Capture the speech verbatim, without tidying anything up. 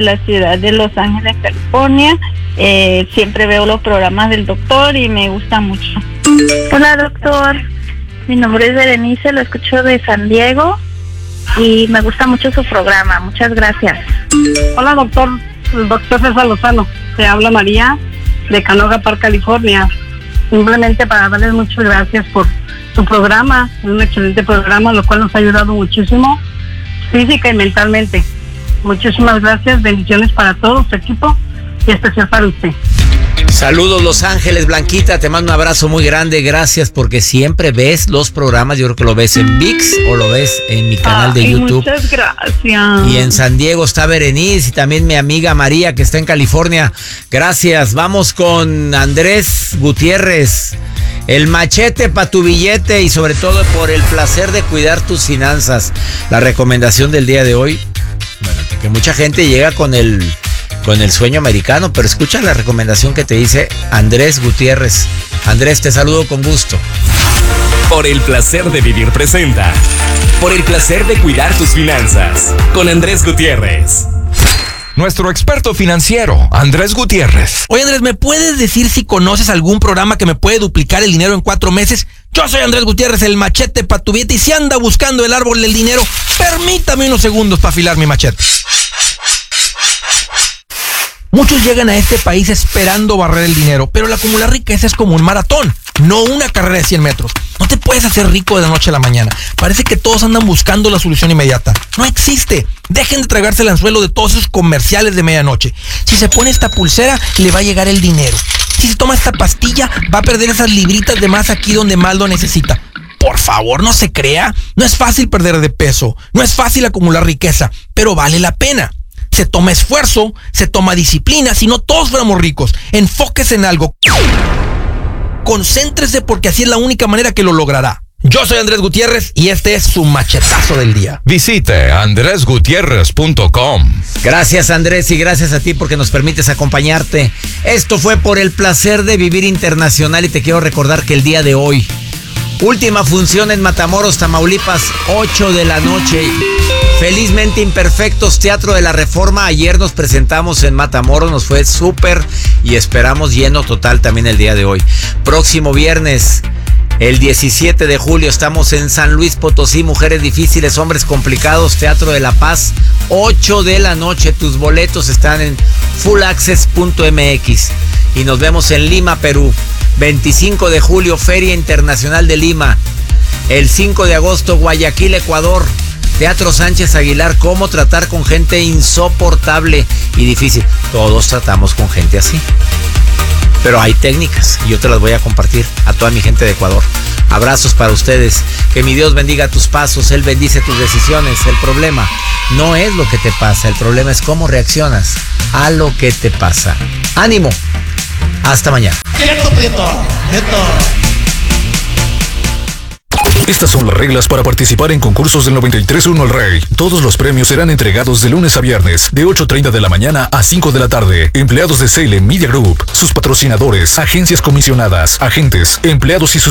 la ciudad de Los Ángeles, California. Eh, siempre veo los programas del doctor y me gusta mucho. Hola, doctor. Mi nombre es Berenice, lo escucho de San Diego y me gusta mucho su programa. Muchas gracias. Hola, doctor. El doctor César Lozano. Te habla María de Canoga Park, California. Simplemente para darles muchas gracias por su programa. Es un excelente programa, lo cual nos ha ayudado muchísimo física y mentalmente. Muchísimas gracias. Bendiciones para todo su equipo y especial para usted. Saludos, Los Ángeles. Blanquita, te mando un abrazo muy grande. Gracias porque siempre ves los programas. Yo creo que lo ves en ViX o lo ves en mi canal de Ay, YouTube. Muchas gracias. Y en San Diego está Berenice y también mi amiga María, que está en California. Gracias. Vamos con Andrés Gutiérrez. El machete para tu billete y sobre todo por el placer de cuidar tus finanzas. La recomendación del día de hoy, bueno, que mucha gente llega con el... con el sueño americano, pero escucha la recomendación que te dice Andrés Gutiérrez. Andrés, te saludo con gusto. Por el placer de vivir presenta. Por el placer de cuidar tus finanzas. Con Andrés Gutiérrez. Nuestro experto financiero, Andrés Gutiérrez. Oye, Andrés, ¿me puedes decir si conoces algún programa que me puede duplicar el dinero en cuatro meses? Yo soy Andrés Gutiérrez, el machete para tu billete, y si anda buscando el árbol del dinero, permítame unos segundos para afilar mi machete. Muchos llegan a este país esperando barrer el dinero, pero el acumular riqueza es como un maratón, no una carrera de cien metros. No te puedes hacer rico de la noche a la mañana. Parece que todos andan buscando la solución inmediata. No existe. Dejen de tragarse el anzuelo de todos esos comerciales de medianoche. Si se pone esta pulsera, le va a llegar el dinero. Si se toma esta pastilla, va a perder esas libritas de más aquí donde más lo necesita. Por favor, no se crea. No es fácil perder de peso. No es fácil acumular riqueza, pero vale la pena. Se toma esfuerzo, se toma disciplina, si no todos fuéramos ricos. Enfóquese en algo. Concéntrese porque así es la única manera que lo logrará. Yo soy Andrés Gutiérrez y este es su machetazo del día. Visite andres gutierrez punto com. Gracias, Andrés, y gracias a ti porque nos permites acompañarte. Esto fue Por el placer de vivir internacional y te quiero recordar que el día de hoy, última función en Matamoros, Tamaulipas, ocho de la noche. Felizmente Imperfectos, Teatro de la Reforma. Ayer nos presentamos en Matamoros, nos fue súper y esperamos lleno total también el día de hoy. Próximo viernes, el diecisiete de julio, estamos en San Luis Potosí. Mujeres difíciles, hombres complicados, Teatro de la Paz, ocho de la noche. Tus boletos están en full access punto m x. Y nos vemos en Lima, Perú. veinticinco de julio, Feria Internacional de Lima. El cinco de agosto, Guayaquil, Ecuador. Teatro Sánchez Aguilar, cómo tratar con gente insoportable y difícil. Todos tratamos con gente así. Pero hay técnicas y yo te las voy a compartir a toda mi gente de Ecuador. Abrazos para ustedes. Que mi Dios bendiga tus pasos. Él bendice tus decisiones. El problema no es lo que te pasa. El problema es cómo reaccionas a lo que te pasa. ¡Ánimo! Hasta mañana. Prieto, prieto, prieto. Estas son las reglas para participar en concursos del noventa y tres punto uno El Rey. Todos los premios serán entregados de lunes a viernes, de ocho treinta de la mañana a cinco de la tarde. Empleados de Salem Media Group, sus patrocinadores, agencias comisionadas, agentes, empleados y sus